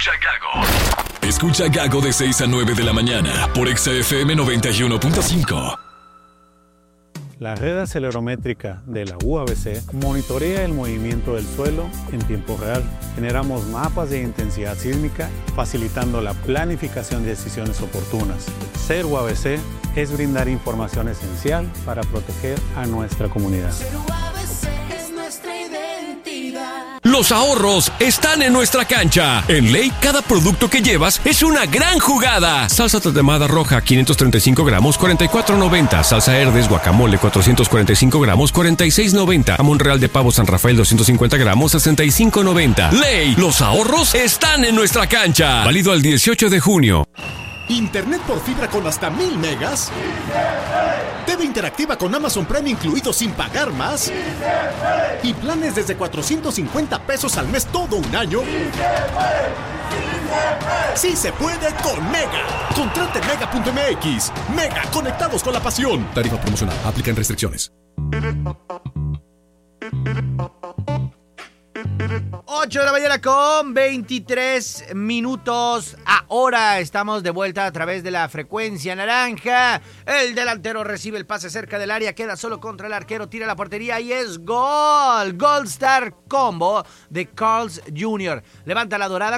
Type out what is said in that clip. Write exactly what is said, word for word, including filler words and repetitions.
Escucha Gago. Escucha Gago de seis a nueve de la mañana por Exa F M noventa y uno punto cinco. La red acelerométrica de la U A B C monitorea el movimiento del suelo en tiempo real. Generamos mapas de intensidad sísmica, facilitando la planificación de decisiones oportunas. Ser U A B C es brindar información esencial para proteger a nuestra comunidad. Ser U A B C es nuestra identidad. Los ahorros están en nuestra cancha. En Ley, cada producto que llevas es una gran jugada. Salsa tatemada roja, quinientos treinta y cinco gramos, cuarenta y cuatro noventa. Salsa Herdes guacamole, cuatrocientos cuarenta y cinco gramos, cuarenta y seis noventa. Jamón real de pavo San Rafael, doscientos cincuenta gramos, sesenta y cinco noventa. Ley, los ahorros están en nuestra cancha. Válido al dieciocho de junio. ¿Internet por fibra con hasta mil megas? ¿T V interactiva con Amazon Prime incluido sin pagar más? ¿Y planes desde cuatrocientos cincuenta pesos al mes todo un año? ¡Sí se puede con Mega! Contrate mega punto m x. Mega, conectados con la pasión. Tarifa promocional. Aplican restricciones. ocho de la mañana con veintitrés minutos. Ahora estamos de vuelta a través de la frecuencia naranja. El delantero recibe el pase cerca del área, queda solo contra el arquero, tira la portería y es gol. Gold Star Combo de Carl's junior Levanta la dorada